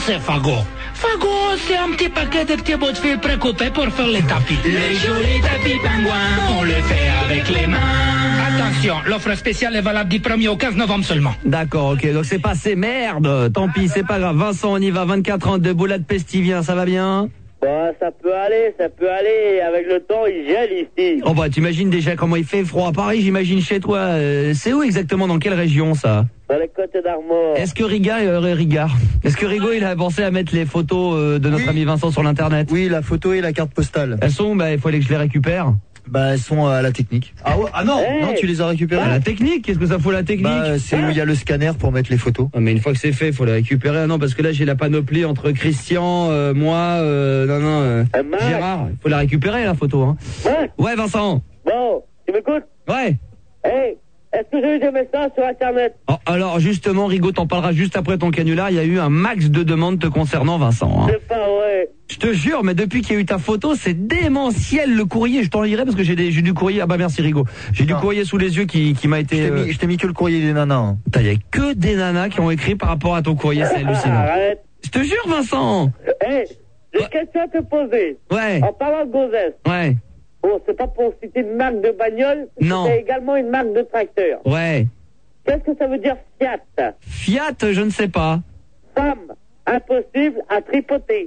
c'est Fagot? Fagot, c'est un petit paquet de petits bouts de fil précoupés pour faire les tapis. Les jolis tapis pingouins, on le fait avec les mains. Attention, l'offre spéciale est valable du 1er au 15 novembre seulement. D'accord, ok, donc c'est passé, merde. Tant pis, c'est pas grave. Vincent, on y va, 24 ans de boulade pestivien, ça va bien? Bah, ça peut aller. Avec le temps, il gèle ici. Oh bah, t'imagines déjà comment il fait froid à Paris, j'imagine chez toi. C'est où exactement, dans quelle région, ça? Dans les Côtes d'Armor. Est-ce que Rigo, il a pensé à mettre les photos de notre ami Vincent sur l'internet? Oui, la photo et la carte postale. Elles sont, bah, il faut aller que je les récupère. Bah, elles sont à la technique. Ah ouais, non, Non, tu les as récupérées? À la technique, qu'est-ce que ça fout la technique? Bah, c'est où il y a le scanner pour mettre les photos. Ah, mais une fois que c'est fait, il faut les récupérer. Ah non, parce que là, j'ai la panoplie entre Christian, moi, Gérard. Il faut la récupérer, la photo, hein. Ouais, Vincent. Bon, tu m'écoutes? Ouais. Hey, est-ce que j'ai eu des messages sur Internet? Oh, alors, justement, Rigo, t'en parlera juste après ton canular. Il y a eu un max de demandes te concernant, Vincent. Hein. C'est pas vrai. Je te jure, mais depuis qu'il y a eu ta photo, c'est démentiel le courrier. Je t'en lirai parce que j'ai du courrier. Ah bah merci Rigo. J'ai du courrier sous les yeux qui m'a été. Je t'ai mis que le courrier des nanas. Hein. Putain, il y a que des nanas qui ont écrit par rapport à ton courrier, c'est hallucinant. Arrête. Je te jure, Vincent. Hey, j'ai une question à te poser. Ouais. En parlant de Gozès. Ouais. Bon, c'est pas pour citer une marque de bagnole. Non. C'est également une marque de tracteur. Ouais. Qu'est-ce que ça veut dire Fiat? Fiat, je ne sais pas. Femme. Impossible à tripoter.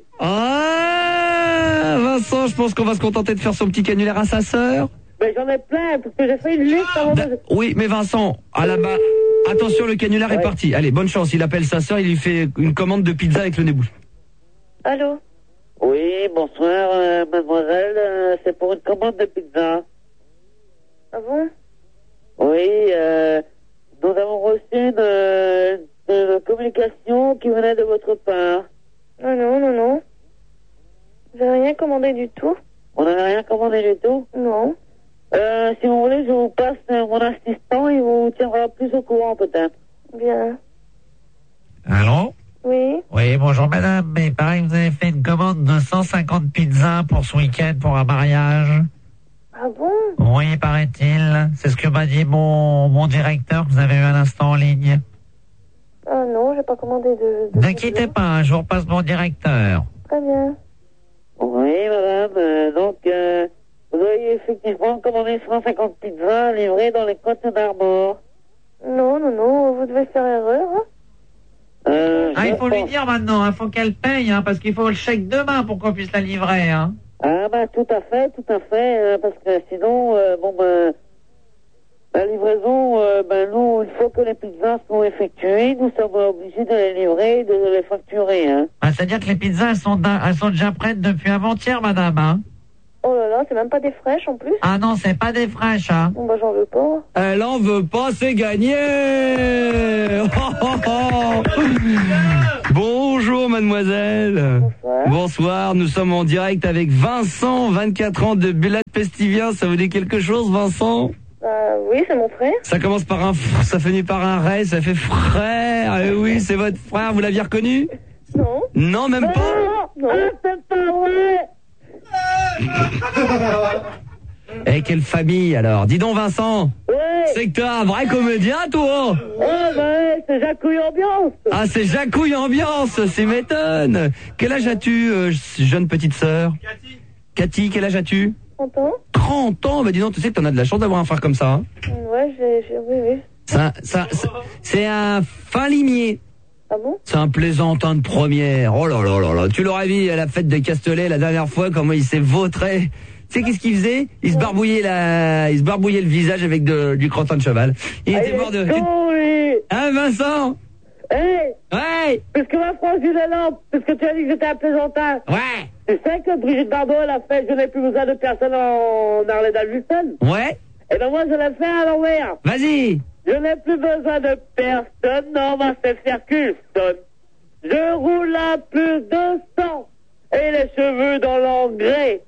Ah, Vincent, je pense qu'on va se contenter de faire son petit canulaire à sa sœur. Mais j'en ai plein, parce que j'ai fait une liste avant de... Oui, mais Vincent, à la bas, attention, le canular est parti. Allez, bonne chance, il appelle sa sœur, il lui fait une commande de pizza avec le nez bouché. Allô? Oui, bonsoir, mademoiselle, c'est pour une commande de pizza. Ah bon? Oui, nous avons reçu une communication qui venait de votre part. Non. J'ai rien commandé du tout. On n'avait rien commandé du tout? Non. Si vous voulez, je vous passe mon assistant, il vous tiendra plus au courant peut-être. Bien. Allô? Oui. Oui, bonjour madame, mais pareil, vous avez fait une commande de 150 pizzas pour ce week-end pour un mariage. Ah bon? Oui, paraît-il. C'est ce que m'a dit mon directeur que vous avez eu un instant en ligne. Ah non, j'ai pas commandé de Ne quittez pas, je vous repasse mon directeur. Très bien. Oui, madame, donc, vous avez effectivement commandé 150 pizzas livrées dans les Côtes d'Armor. Non, vous devez faire erreur. Hein? Il faut lui dire maintenant, il faut qu'elle paye, parce qu'il faut le chèque demain pour qu'on puisse la livrer. Hein. Ah bah tout à fait, parce que sinon, la livraison, nous, une fois que les pizzas sont effectuées, nous sommes obligés de les livrer et de les facturer. Hein. C'est-à-dire que les pizzas, elles sont déjà prêtes depuis avant-hier, madame. Hein. Oh là là, c'est même pas des fraîches en plus. Ah non, c'est pas des fraîches. Hein. Bon bah j'en veux pas. Elle en veut pas, c'est gagné. Bonjour mademoiselle. Bonsoir, nous sommes en direct avec Vincent, 24 ans de Bulade Pestivien. Ça vous dit quelque chose, Vincent? Oui, c'est mon frère. Ça commence par un F, ça finit par un Ré, ça fait frère. Eh oui, c'est votre frère, vous l'aviez reconnu? Non. Non, même pas? Non. C'est pas vrai. Eh, quelle famille alors? Dis donc Vincent, c'est que t'es un vrai comédien toi? C'est Jacouille Ambiance. Ah, c'est Jacouille Ambiance, c'est m'étonne. Quel âge as-tu, jeune petite sœur? Cathy, quel âge as-tu? 30 ans. 30 ans? Bah dis donc, tu sais que t'en as de la chance d'avoir un frère comme ça. Hein. Ouais, oui. C'est un fin limier. Ah bon? C'est un plaisantin de première. Oh là là là là. Tu l'aurais vu à la fête de Castellet la dernière fois, comment il s'est vautré. Tu sais qu'est-ce qu'il faisait? Il se barbouillait le visage avec du crottin de cheval. Il était mort de... Hein, Vincent? Hey! Ouais! Puisque ma France du lampe, puisque tu as dit que j'étais un plaisantin. Ouais! Tu sais que Brigitte Bardot, elle a fait « Je n'ai plus besoin de personne en Harley-Davidson ». Ouais? Et ben moi, je l'ai fait à l'envers. Vas-y! Je n'ai plus besoin de personne, non, ma c'est Ferguson. Je roule à plus de 100 et les cheveux dans l'engrais.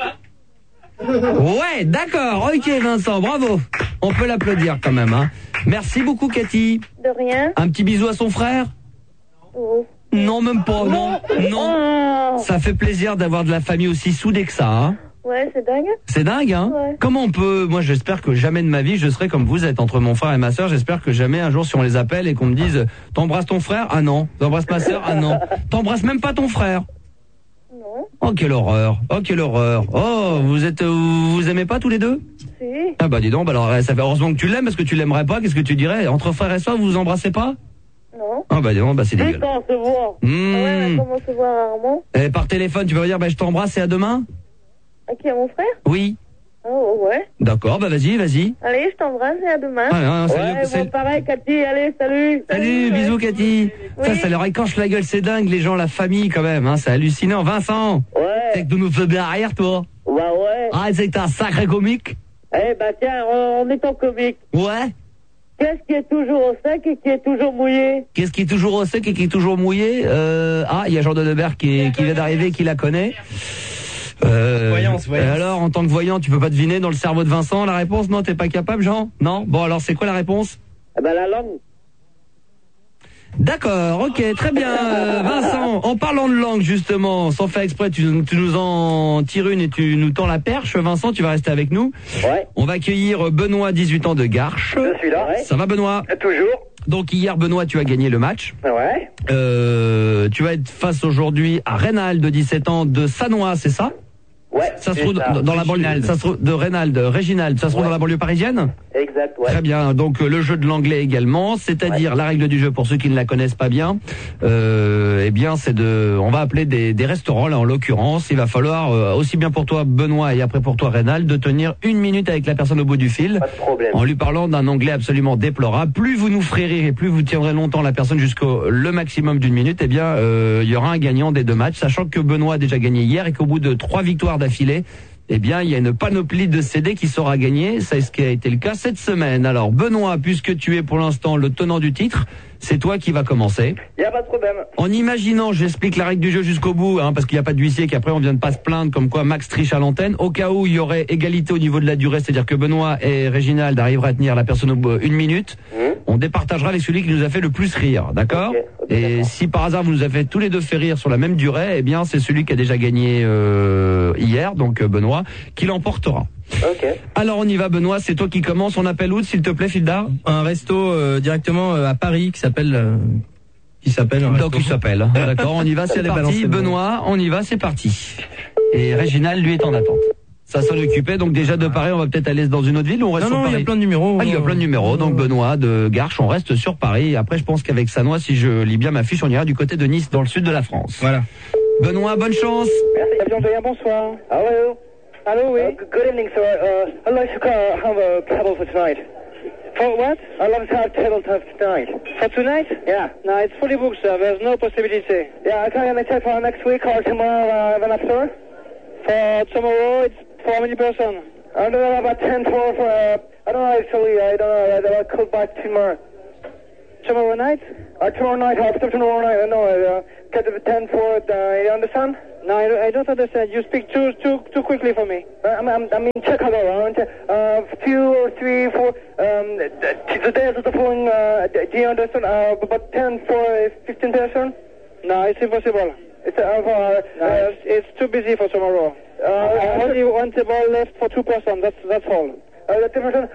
Ouais, d'accord, ok Vincent, bravo. On peut l'applaudir quand même, hein. Merci beaucoup Cathy. De rien. Un petit bisou à son frère? Oui. Non, même pas, non. Ça fait plaisir d'avoir de la famille aussi soudée que ça, hein. Ouais, c'est dingue. C'est dingue, hein? Ouais. Comment on peut... Moi, j'espère que jamais de ma vie, je serai comme vous êtes entre mon frère et ma sœur. J'espère que jamais un jour, si on les appelle et qu'on me dise « T'embrasses ton frère ?» Ah non. « T'embrasses ma sœur ?» Ah non. « T'embrasses même pas ton frère ?» Non. Oh, quelle horreur. Oh, quelle horreur. Oh, vous aimez pas tous les deux? Si. Ah bah dis donc, bah alors ça fait heureusement que tu l'aimes, parce que tu l'aimerais pas, qu'est-ce que tu dirais? Entre frères et sœurs, vous vous embrassez pas? Non. Ah bah dis donc, bah c'est Dès dégueulasse. qu'on se voit. Ah ouais, mais comment se voir rarement? Et par téléphone, tu peux me dire, bah je t'embrasse et à demain? À qui, à mon frère? Oui. Oh, ouais. D'accord, bah vas-y. Allez, je t'embrasse et à demain. Ah, Ouais, bon, pareil, Cathy, allez, salut. Salut, bisous Cathy. Oui. Ça leur écorche la gueule, c'est dingue, les gens, la famille quand même, hein, c'est hallucinant. Vincent, c'est Ouais, que tu nous fais bien rire, toi. bah ouais. Ah, c'est que t'es un sacré comique. Eh bah tiens, on est en comique. Ouais. Qu'est-ce qui est toujours au sec et qui est toujours mouillé? Qu'est-ce qui est toujours au sec et qui est toujours mouillé? Il y a Jean de Nebert qui vient d'arriver, qui la connaît. Voyance. Alors, en tant que voyant, tu peux pas deviner dans le cerveau de Vincent la réponse? Non, t'es pas capable, Jean? Non? Bon, alors, c'est quoi la réponse? Eh ben la langue. D'accord, ok, très bien. Vincent, en parlant de langue, justement, sans faire exprès, tu nous en tires une et tu nous tends la perche. Vincent, tu vas rester avec nous. Ouais. On va accueillir Benoît, 18 ans de Garches. Je suis là. Ouais. Ça va, Benoît? Toujours. Donc, hier, Benoît, tu as gagné le match. Ouais. Tu vas être face aujourd'hui à Reynald, de 17 ans, de Sanois, c'est ça? Ouais. Ça se trouve dans la banlieue, ça se trouve de Réginald, ça se trouve dans la banlieue parisienne? Exact, ouais. Très bien, donc le jeu de l'anglais également, c'est-à-dire la règle du jeu pour ceux qui ne la connaissent pas bien, eh bien c'est on va appeler des restaurants là en l'occurrence, il va falloir aussi bien pour toi Benoît et après pour toi Reynald de tenir 1 minute avec la personne au bout du fil, Pas de problème. en lui parlant d'un anglais absolument déplorable. Plus vous nous ferez rire et plus vous tiendrez longtemps la personne jusqu'au le maximum d'1 minute, eh bien il y aura un gagnant des 2 matchs, sachant que Benoît a déjà gagné hier et qu'au bout de 3 victoires d'affilée, eh bien, il y a une panoplie de CD qui sera gagnée. C'est ce qui a été le cas cette semaine. Alors, Benoît, puisque tu es pour l'instant le tenant du titre, c'est toi qui va commencer. Y a pas de problème. En imaginant, j'explique la règle du jeu jusqu'au bout, parce qu'il n'y a pas d'huissier, qu'après on vient de pas se plaindre comme quoi Max triche à l'antenne. Au cas où il y aurait égalité au niveau de la durée, c'est-à-dire que Benoît et Réginald arriveraient à tenir la personne au bout 1 minute, on départagera avec celui qui nous a fait le plus rire, d'accord? Ok, Et d'accord. si par hasard vous nous avez fait tous les deux fait rire sur la même durée, eh bien c'est celui qui a déjà gagné hier, donc Benoît, qui l'emportera. Ok. Alors on y va Benoît, c'est toi qui commence, on appelle où s'il te plaît Fildar? Un resto directement à Paris qui s'appelle un Donc il s'appelle. D'accord, on y va, c'est Allez, parti. balancez le nom. Benoît, on y va, c'est parti. Et Réginald, lui, est en attente. Ça sonne occupé, donc déjà de Paris, on va peut-être aller dans une autre ville ou on reste Non, sur il y Paris? a plein de numéros. Ah, il y a plein de numéros. Donc Benoît de Garches, on reste sur Paris. Et après, je pense qu'avec Sanois, si je lis bien ma fiche, on ira du côté de Nice, dans le sud de la France. Voilà. Benoît, bonne chance. Merci. Bien, bonsoir. Hello. Hello, oui. Good evening, sir. I'd like to have a table for tonight. For what? I'd love to have a table tonight. For tonight? Yeah. No, it's fully booked, sir. There's no possibility. Yeah, can I check for next week or tomorrow even after? For tomorrow, it's for how many person? I don't know, about 10 for I don't know actually, I don't know, I'll call back tomorrow. Tomorrow night? Tomorrow night, after tomorrow night, no, 10 for, you understand? No, I don't understand. You speak too quickly for me. I'm in Chicago, around 2 or 3, 4, the days of the following, do you understand? About 10 for 15 person? No, it's impossible. It's too busy for tomorrow. Only one table left for 2 person. That's all. But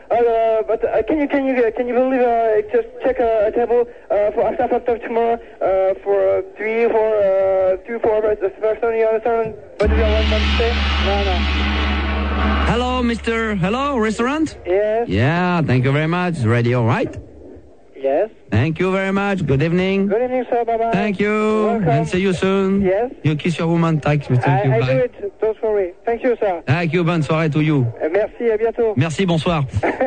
can you believe? Just check a table for after tomorrow for 3, 4 person. You understand? But you want to stay? No. Hello, Mr. Hello, restaurant? Yes. Yeah, thank you very much. Ready, all right? Yes. Thank you very much. Good evening. Good evening, sir. Bye bye. Thank you. Welcome. And see you soon. Yes. You kiss your woman. Thank you. I do Bye. it. Don't worry. Thank you, sir. Thank you. Bonne soirée to you. Merci. À bientôt. Merci, bonsoir.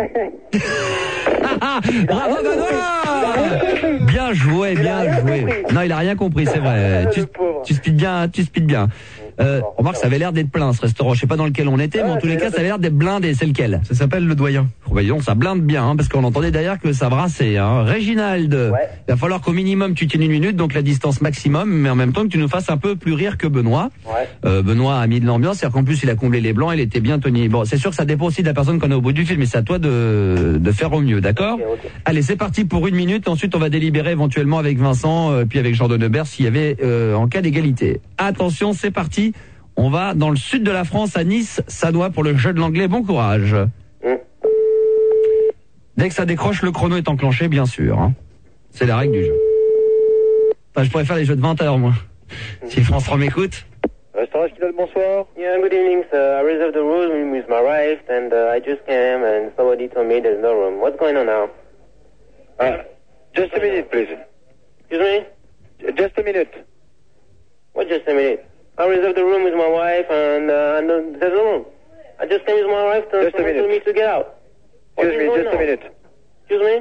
Bravo Benoît. Bien joué, bien joué. Non, il a rien compris, c'est vrai. Tu speeds bien. Remarque, ça avait l'air d'être plein ce restaurant. Je sais pas dans lequel on était, mais en tous les cas, ça avait l'air d'être blindé. C'est lequel? Ça s'appelle le Doyen. Voyons, ça blinde bien, parce qu'on entendait derrière que ça brassait. Réginald, il va falloir qu'au minimum tu tiennes 1 minute, donc la distance maximum, mais en même temps que tu nous fasses un peu plus rire que Benoît. Benoît a mis de l'ambiance, c'est-à-dire qu'en plus il a comblé les blancs, il était bien tenu. Bon, c'est sûr que ça dépend aussi de la personne qu'on a au bout du fil, mais c'est à toi de faire au mieux, d'accord? Ok. Allez, c'est parti pour 1 minute. Ensuite, on va délibérer éventuellement avec Vincent, puis avec Jean de Nebert s'il y avait en cas d'égalité. Attention, c'est parti. On va dans le sud de la France, à Nice, Sanois, pour le jeu de l'anglais. Bon courage. Dès que ça décroche, le chrono est enclenché, bien sûr. Hein. C'est la règle du jeu. Enfin, je pourrais faire les jeux de 20 heures, moi. Si France 3 m'écoute. Restaurant Esquinal, bonsoir. Yeah, good evening, sir. I reserved a room with my wife, and I just came, and somebody told me there's no room. What's going on now? Just a minute, please. Excuse me? Just a minute. What, just a minute? I reserved a room with my wife, and there's no room. I just came with my wife, and Just a someone minute. told me to get out. What Excuse is me, going just a on? minute. Excuse me?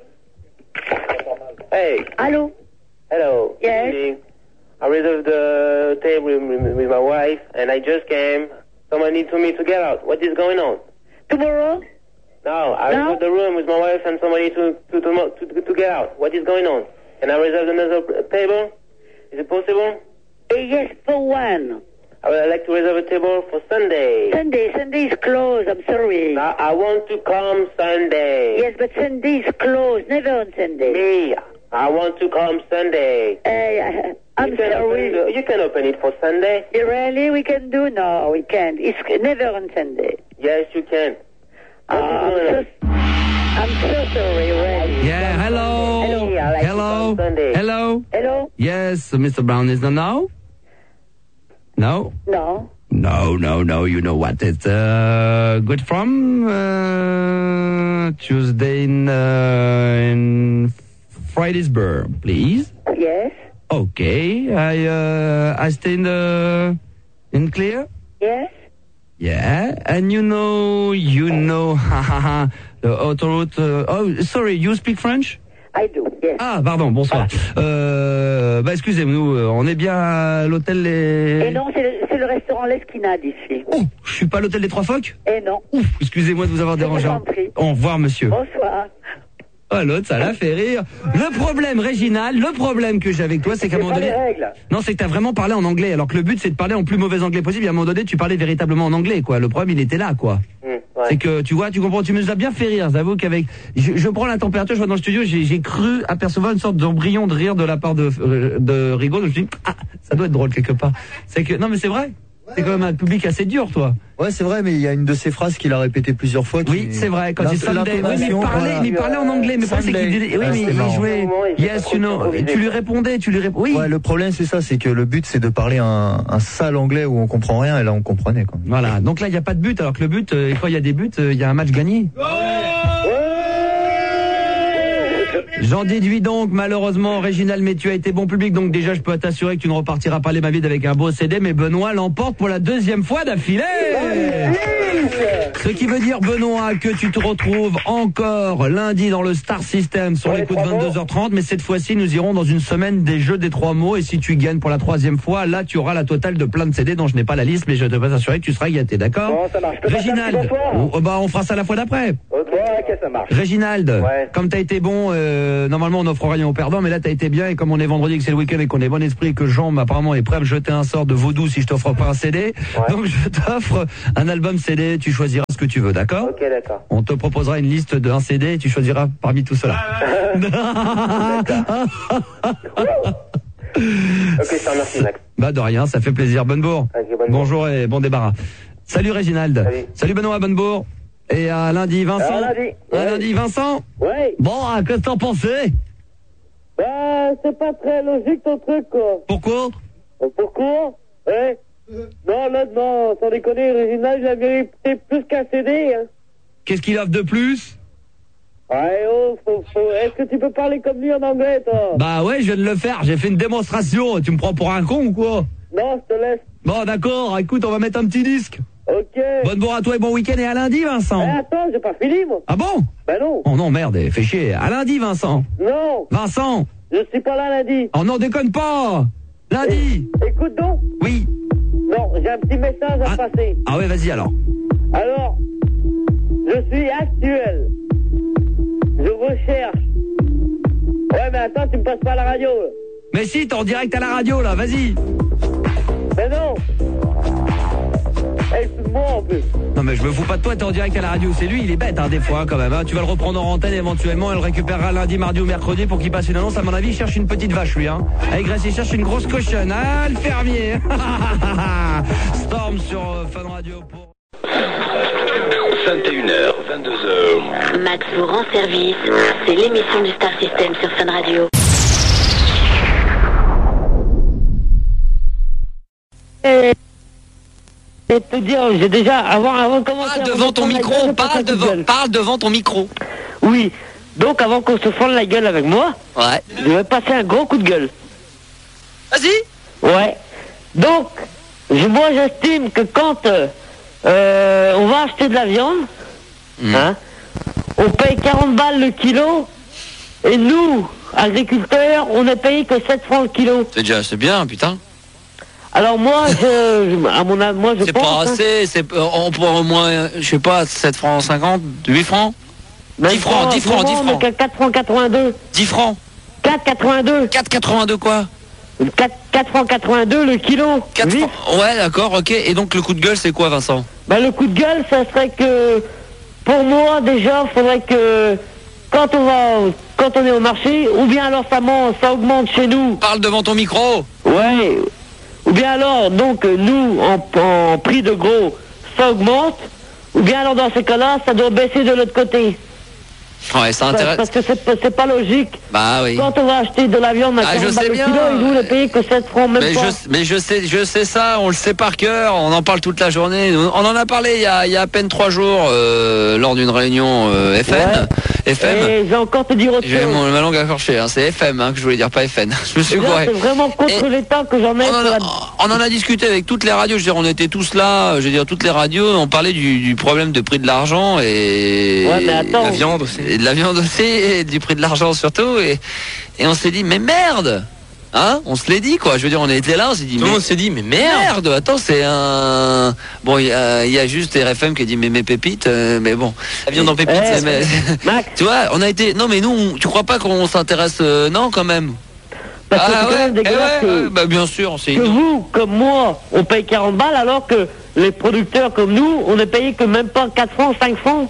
Hey. Allô? Hello. Yes. Good evening. I reserved a table with my wife, and I just came. Somebody told me to get out. What is going on? Tomorrow? No, I No? reserved the room with my wife and somebody to get out. What is going on? Can I reserve another table? Is it possible? Yes, for one. I would like to reserve a table for Sunday. Sunday is closed, I'm sorry. I want to come Sunday. Yes, but Sunday is closed, never on Sunday. Me, I want to come Sunday. I'm sorry. You can open it for Sunday. Really, we can do? No, we can't. It's never on Sunday. Yes, you can. I'm so sorry, really. Yeah, hello. Hello. I like Hello. it on Sunday. Hello. Hello? Yes, Mr. Brown is not now? No? No. No. You know what? It's good from Tuesday in Fridaysburg, please. Yes. Okay. I stay in Clear? Yes. Yeah. And you know, the autoroute. Oh, sorry. You speak French? I do, yes. Ah, pardon, bonsoir. Excusez-nous, on est bien à l'hôtel Les... Et non, c'est le restaurant L'Esquinade ici. Oh, je suis pas à l'hôtel des Trois Phoques? Et non. Ouf, excusez-moi de vous avoir dérangé. vous en prie. Au revoir, monsieur. Bonsoir. Oh, l'autre, ça l'a fait rire. Le problème, Réginald, le problème que j'ai avec toi, c'est qu'à un moment donné... Non, c'est que t'as vraiment parlé en anglais, alors que le but, c'est de parler en plus mauvais anglais possible. Et à un moment donné, tu parlais véritablement en anglais, quoi. Le problème, il était là, quoi. Ouais. C'est que, tu vois, tu comprends, tu nous as bien fait rire. J'avoue qu'avec... Je prends la température, je vois dans le studio, j'ai cru apercevoir une sorte d'embryon de rire de la part de Rigaud. Je me suis dit, ah, ça doit être drôle quelque part. C'est que... Non, mais c'est vrai. C'est quand même un public assez dur, toi. Ouais, c'est vrai, mais il y a une de ces phrases qu'il a répété plusieurs fois. Oui, c'est vrai, quand il Sunday. Oui, mais il parlait en anglais, mais pas c'est qu'il disait, oui, mais il jouait, yes, you know, tu lui répondais, oui. Ouais, le problème, c'est ça, c'est que le but, c'est de parler un sale anglais où on comprend rien, et là, on comprenait, quoi. Voilà. Donc là, il n'y a pas de but, alors que le but, quand il y a des buts, il y a un match gagné. J'en déduis donc, malheureusement, Réginald, mais tu as été bon public, donc déjà, je peux t'assurer que tu ne repartiras pas les mavides avec un beau CD, mais Benoît l'emporte pour la deuxième fois d'affilée. Ce qui veut dire, Benoît, que tu te retrouves encore lundi dans le Star System sur les coups de 22h30, mais cette fois-ci, nous irons dans une semaine des jeux des 3 mots, et si tu gagnes pour la 3e fois, là, tu auras la totale de plein de CD dont je n'ai pas la liste, mais je te peux t'assurer que tu seras gâté, d'accord? Bon, ça marche. Réginald, on fera ça la fois d'après. Ok, ça marche. Réginald, comme t'as été bon, normalement on n'offre rien aux perdants, mais là t'as été bien, et comme on est vendredi, que c'est le week-end et qu'on est bon esprit, que Jean apparemment est prêt à me jeter un sort de vaudou si je t'offre pas un CD, donc je t'offre un album CD, tu choisiras ce que tu veux, d'accord? Ok, d'accord. On te proposera une liste d'un CD et tu choisiras parmi tout cela. Ok, je te remercie, Max. Bah de rien, ça fait plaisir. Bonjour. Ok, bonne Bonjour et bon débarras. Salut Réginald. Salut Benoît, Bonjour. Et à lundi, Vincent. À lundi, Vincent. Ouais. Bon, qu'est-ce que t'en pensais? Bah, c'est pas très logique ton truc, quoi. Pourquoi? Pourquoi? Ouais. Non, sans déconner, Réginald, il a mérité plus qu'un CD, hein. Qu'est-ce qu'il offre de plus? Ouais, est-ce que tu peux parler comme lui en anglais, toi? Bah ouais, je viens de le faire, j'ai fait une démonstration. Tu me prends pour un con ou quoi? Non, je te laisse. Bon, d'accord, écoute, on va mettre un petit disque. Ok. Bonne à toi et bon week-end, et à lundi, Vincent. Attends, j'ai pas fini, moi. Ah bon? Ben non. Oh non, merde, fais chier. À lundi, Vincent. Non. Vincent. Je suis pas là lundi. Oh non, déconne pas. Lundi. Écoute donc. Oui. Non, j'ai un petit message à passer. Ah ouais, vas-y alors. Alors, je suis actuel. Je recherche. Ouais, mais attends, tu me passes pas à la radio, là. Mais si, t'es en direct à la radio, là, vas-y. Mais non. Hey, moi en plus. Non mais je me fous pas de toi, t'es en direct à la radio, c'est lui, il est bête des fois quand même. Tu vas le reprendre en antenne éventuellement, elle le récupérera lundi, mardi ou mercredi pour qu'il passe une annonce. À mon avis, il cherche une petite vache lui. Avec Grace, il cherche une grosse cochonne. Le fermier. Storm sur Fun Radio pour 21h, 22h. Max vous rend service, c'est l'émission du Star System sur Fun Radio. Et te dire, j'ai déjà, avant de commencer... Parle devant ton micro, parle devant ton micro. Oui, donc avant qu'on se fende la gueule avec moi, ouais, je vais passer un gros coup de gueule. Vas-y. Ouais, donc, moi j'estime que quand on va acheter de la viande, on paye 40 balles le kilo, et nous, agriculteurs, on ne paye que 7 francs le kilo. C'est bien, putain. Alors moi, moi je c'est pense... pas assez, on pourrait au moins, je sais pas, 7 francs 50, 8 francs 10 francs, 10 francs, 10 francs. 4 francs 82. 10 francs. 4,82. 4,82 quoi 4 francs 82 le kilo. 4 francs. Ouais, d'accord, ok. Et donc le coup de gueule, c'est quoi, Vincent? Le coup de gueule, ça serait que, pour moi, déjà, faudrait que, quand on est au marché, ou bien alors ça augmente chez nous. Parle devant ton micro. Ouais. Ou bien alors, donc, nous, en prix de gros, ça augmente. Ou bien alors, dans ces cas-là, ça doit baisser de l'autre côté. Ouais, ça intéresse. Parce que c'est pas logique. Bah oui. Quand on va acheter de la viande à 40 balles le kilo, et nous, ne payer que 7 francs, même pas. Mais je sais ça, on le sait par cœur, on en parle toute la journée. On en a parlé il y a à peine 3 jours lors d'une réunion FM. Et j'ai encore te dire autre chose. J'ai ma langue accrochée, c'est FM que je voulais dire, pas FN. Je me suis gouré. C'est vraiment contre l'État que j'en ai. On en a discuté avec toutes les radios, je veux dire, on était tous là, je veux dire, toutes les radios, on parlait du problème de prix de l'argent et la viande aussi. Et de la viande aussi, et du prix de l'argent surtout, et on s'est dit, mais merde! On se l'est dit quoi, je veux dire, on était là, on s'est dit, tout le monde s'est dit, mais merde, attends, c'est un... Bon, il y a juste RFM qui a dit, mais mes pépites, mais bon, la viande en pépites, tu vois, on a été, non mais nous, tu crois pas qu'on s'intéresse, non quand même? Parce que c'est quand même dégueulasse bah bien sûr, c'est que vous, comme moi, on paye 40 balles, alors que les producteurs comme nous, on ne paye que même pas 4 francs, 5 francs.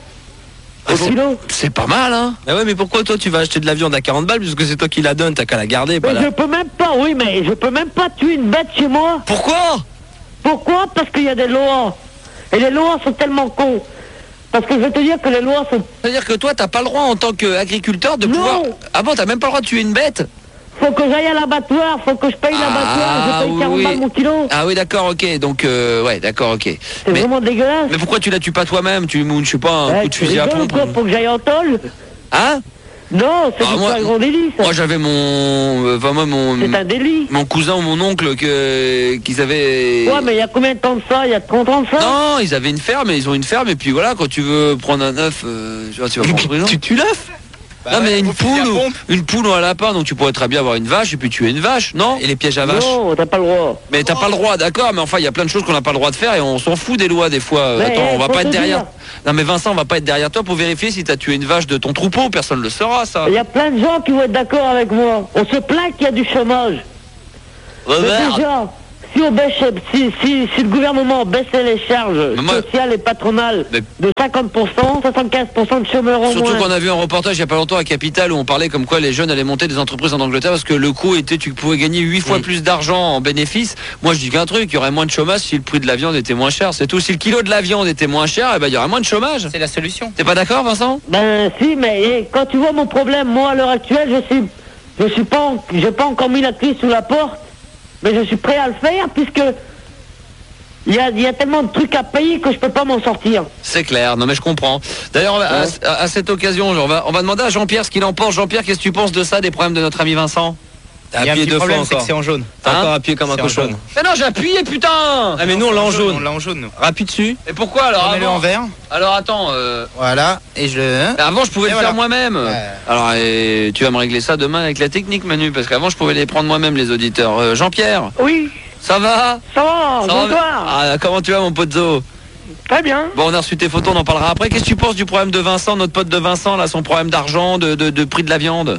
C'est pas mal, hein. Ah ouais, mais pourquoi toi tu vas acheter de la viande à 40 balles puisque c'est toi qui la donne, t'as qu'à la garder. Mais je peux même pas, mais je peux même pas tuer une bête chez moi. Pourquoi? Parce qu'il y a des lois. Et les lois sont tellement cons. Parce que je vais te dire que les lois sont... C'est-à-dire que toi t'as pas le droit en tant qu'agriculteur de pouvoir... Ah bon, t'as même pas le droit de tuer une bête? Faut que j'aille à l'abattoir, faut que je paye l'abattoir, je paye 40 balles mon kilo. Ah oui, d'accord, ok, donc ouais, d'accord, ok. C'est vraiment dégueulasse. Mais pourquoi tu la tues pas toi-même? Tu je sais pas, un coup de fusil à pompe. Faut que j'aille en tôle. Non, c'est pas un grand délit, ça. Moi j'avais c'est un délit. Mon cousin ou mon oncle qu'ils avaient... Ouais, mais il y a combien de temps de ça? Il y a 30 ans de ça? Non, ils avaient une ferme, ils ont une ferme, et puis voilà, quand tu veux prendre un œuf, tu vas prendre prison. Tu tues l'œuf? Non mais une poule ou un lapin, donc tu pourrais très bien avoir une vache et puis tuer une vache, non? Et les pièges à vache? Non, t'as pas le droit. Mais t'as pas le droit, d'accord, mais enfin il y a plein de choses qu'on n'a pas le droit de faire et on s'en fout des lois des fois. Attends, on va pas être derrière. Non mais Vincent, on va pas être derrière toi pour vérifier si t'as tué une vache de ton troupeau, personne ne le saura ça. Il y a plein de gens qui vont être d'accord avec moi. On se plaint qu'il y a du chômage. Mais déjà, si le gouvernement baissait les charges sociales et patronales de 50%, 75% de chômeurs en moins. Surtout qu'on a vu un reportage il y a pas longtemps à Capital où on parlait comme quoi les jeunes allaient monter des entreprises en Angleterre parce que le coût était, tu pouvais gagner 8 fois plus d'argent en bénéfice. Moi je dis qu'un truc, il y aurait moins de chômage si le prix de la viande était moins cher. C'est tout, si le kilo de la viande était moins cher, il y aurait moins de chômage. C'est la solution. T'es pas d'accord, Vincent? Ben si, mais quand tu vois mon problème, moi à l'heure actuelle, j'ai pas encore mis la clé sous la porte, mais je suis prêt à le faire puisque il y a tellement de trucs à payer que je peux pas m'en sortir. C'est clair, non mais je comprends. D'ailleurs, à cette occasion, on va demander à Jean-Pierre ce qu'il en pense. Jean-Pierre, qu'est-ce que tu penses de ça, des problèmes de notre ami Vincent? T'as appuyé 2 fois encore. C'est en jaune. T'as encore appuyé comme un cochon. Mais non, j'ai appuyé, putain. Ah mais nous on l'a en jaune. On l'a en jaune, nous. Rappuie dessus. Et pourquoi alors? Remets-le en vert. Alors attends. Voilà. Et je le... Avant je pouvais le faire moi-même. Alors tu vas me régler ça demain avec la technique, Manu, parce qu'avant je pouvais les prendre moi-même, les auditeurs. Jean-Pierre. Oui. Ça va? Ça va, bonsoir. Ah, comment tu vas, mon pote Zo? Très bien. Bon, on a reçu tes photos, on en parlera après. Qu'est-ce que tu penses du problème de Vincent, notre pote de Vincent, là, son problème d'argent, de prix de la viande?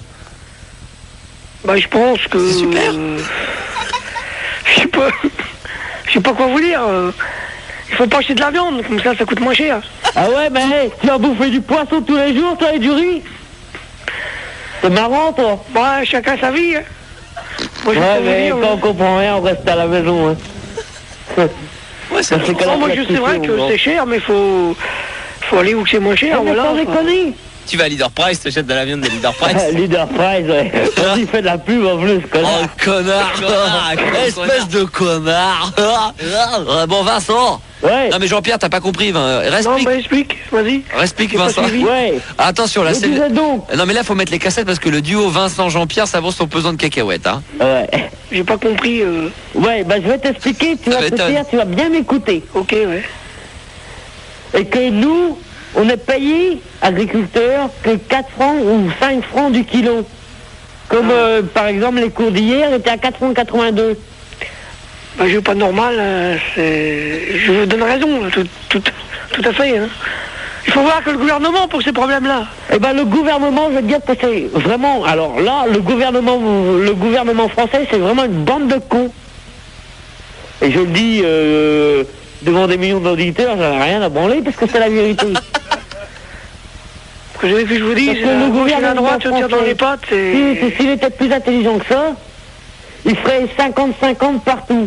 Bah, je pense que... C'est super. Je sais pas quoi vous dire. Il faut pas acheter de la viande, comme ça coûte moins cher. Ah ouais, mais hey, tu vas bouffer du poisson tous les jours, toi, et du riz. C'est marrant, toi. Ouais, chacun sa vie. Hein. Moi, ouais, mais dire, quand on comprend rien, on reste à la maison. Hein. Ouais, c'est moi, c'est vrai que c'est cher, mais faut aller où c'est moins cher. Mais voilà, sans déconner. Tu vas à Leader Price, t'achètes de la viande de Leader Price. Leader Price, ouais. Il fait de la pub en plus, connard. Oh, connard. Espèce de connard. Bon, Vincent. Ouais. Non mais Jean-Pierre, t'as pas compris. Explique. Non, bah explique, vas-y. Explique, Vincent. Ouais. Attention, là, c'est... donc. Non mais là, faut mettre les cassettes parce que le duo Vincent-Jean-Pierre, ça vaut son pesant de cacahuètes. Hein. Ouais. J'ai pas compris. Ouais, bah je vais t'expliquer, tu vas te dire, tu vas bien m'écouter. Ok, ouais. Et que nous, on est payé, agriculteurs, que 4 francs ou 5 francs du kilo. Comme par exemple les cours d'hier étaient à 4 francs 82. Bah, je veux pas normal, je vous donne raison, tout à fait. Hein. Il faut voir que le gouvernement pour ces problèmes-là. Eh ben le gouvernement, je veux dire que c'est vraiment... Alors là, le gouvernement français, c'est vraiment une bande de cons. Et je le dis devant des millions d'auditeurs, j'en ai rien à branler parce que c'est la vérité. Que je vous dis, le gouvernement à droite se tire dans les pattes et... S'il était plus intelligent que ça, il ferait 50-50 partout.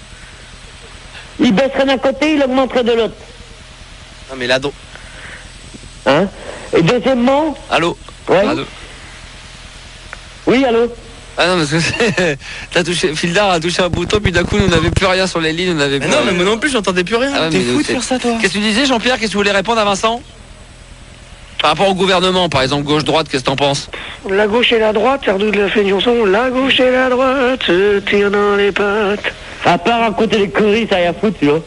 Il baisserait d'un côté, il augmenterait de l'autre. Non mais là... Hein? Et deuxièmement... Allô? Ouais. Allô? Oui, allô? Ah non, parce que t'as touché... Fildar a touché un bouton, puis d'un coup, nous n'avions plus rien sur les lignes, on n'avait plus... Non, mais moi non plus, j'entendais plus rien. Ah, T'es fou de faire ça, toi. Qu'est-ce que tu disais, Jean-Pierre? Qu'est-ce que tu voulais répondre à Vincent? Par rapport au gouvernement, par exemple, gauche-droite, qu'est-ce que t'en penses? La gauche et la droite, Sardou a fait une chanson, la gauche et la droite se tirent dans les pattes. À part à côté des conneries, ça y a foutu, tu vois.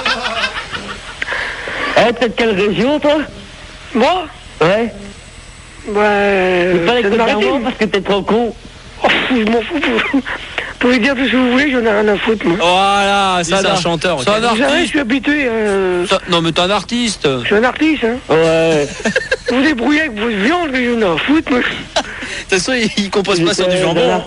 T'es de quelle région, toi? Moi? Ouais. Ouais. Pas les côtes parce que t'es trop con. Oh, je m'en fous. Vous pouvez dire tout ce que vous voulez, j'en ai rien à foutre, moi. Voilà, c'est un chanteur. C'est un artiste. Je suis habitué. Non, mais t'es un artiste. Je suis un artiste, hein. Ouais. Vous débrouillez avec vos viandes, que j'en ai à foutre, moi. De toute façon, il compose pas sur du jambon.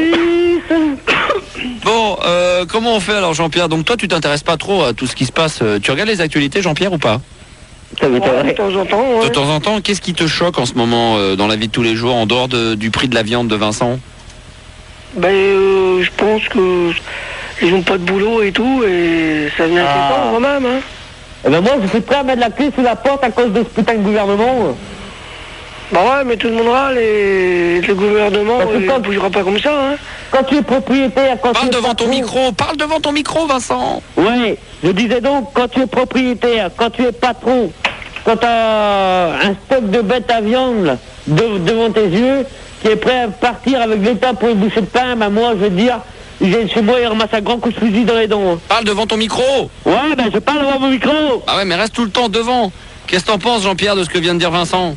Bon, comment on fait alors, Jean-Pierre? Donc toi, tu t'intéresses pas trop à tout ce qui se passe. Tu regardes les actualités, Jean-Pierre, ou pas? De temps en temps, ouais. De temps en temps, qu'est-ce qui te choque en ce moment dans la vie de tous les jours, en dehors du prix de la viande de Vincent? Ben, je pense que ils ont pas de boulot et tout, et ça vient inquiétant quand même, hein. Eh ben moi, je suis prêt à mettre la clé sous la porte à cause de ce putain de gouvernement. Bah ouais, mais tout le monde râle et le gouvernement ne bougera pas comme ça, hein. Quand tu es propriétaire, quand parle devant ton micro, parle devant ton micro, Vincent. Oui, je disais donc, quand tu es propriétaire, quand tu es patron, quand tu as un stock de bêtes à viande là, devant tes yeux, qui est prêt à partir avec l'État pour une bouchée de pain, ben moi, je veux dire, il vient chez moi et ramasse un grand coup de fusil dans les dents. Hein. Parle devant ton micro. Ouais, ben je parle devant mon micro. Ah ouais, mais reste tout le temps devant. Qu'est-ce que t'en penses, Jean-Pierre, de ce que vient de dire Vincent?